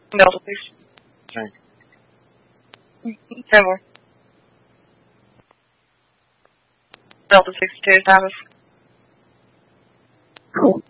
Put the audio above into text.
Delta, please. Thank you. 10 more. Delta 62, Thomas. Cool.